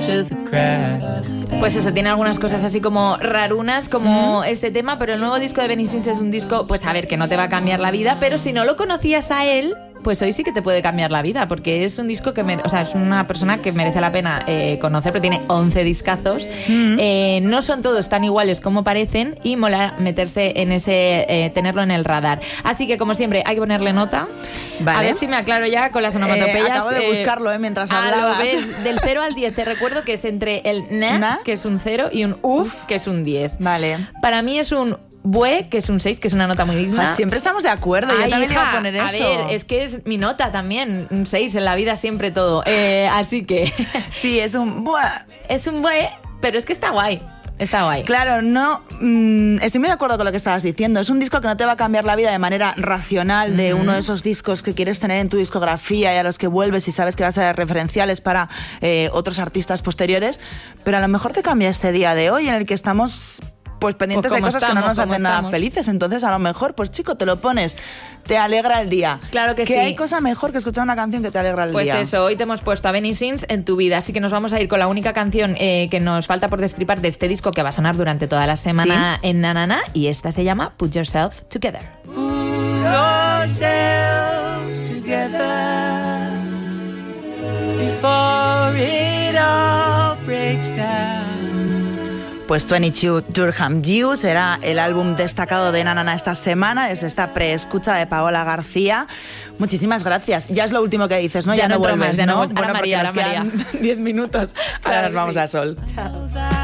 to the cracks. Pues eso, tiene algunas cosas así como rarunas, como este tema, pero el nuevo disco de Benny Sims es un disco, pues a ver, que no te va a cambiar la vida, pero si no lo conocías a él, pues hoy sí que te puede cambiar la vida, porque es un disco que, es una persona que merece la pena conocer, pero tiene 11 discazos. No son todos tan iguales como parecen y mola meterse en ese, tenerlo en el radar. Así que, como siempre, hay que ponerle nota. Vale. A ver si me aclaro ya con las onomatopeyas. Acabo de buscarlo mientras hablabas. Del 0 al 10, te recuerdo que es entre el na, que es un 0, y un uf, que es un 10. Vale. Para mí es un bue, que es un 6, que es una nota muy digna. Siempre estamos de acuerdo. Yo también iba a poner eso. A ver, es que es mi nota también. Un 6 en la vida, siempre todo. Así que... Sí, es un bue. Es un bue, pero es que está guay. Está guay. Claro, no. Estoy muy de acuerdo con lo que estabas diciendo. Es un disco que no te va a cambiar la vida de manera racional, de uno de esos discos que quieres tener en tu discografía y a los que vuelves y sabes que vas a ser referenciales para otros artistas posteriores, pero a lo mejor te cambia este día de hoy en el que estamos pues pendientes de cosas que no nos hacen nada felices. Entonces, a lo mejor, pues chico, te lo pones, te alegra el día. Claro que sí. Que hay cosa mejor que escuchar una canción que te alegra el día. Pues eso, hoy te hemos puesto a Benny Sims en tu vida, así que nos vamos a ir con la única canción que nos falta por destripar de este disco que va a sonar durante toda la semana en Na Na Na, y esta se llama Put Yourself Together. Put yourself together before it all breaks down. Pues 22 Durham Dew será el álbum destacado de Na Na Na esta semana, desde esta preescucha de Paola García. Muchísimas gracias. Ya es lo último que dices, ¿no? Ya no vuelves, más, ya no. Bueno, María, porque nos quedan 10 minutos. Ahora nos vamos a Sol. Chao.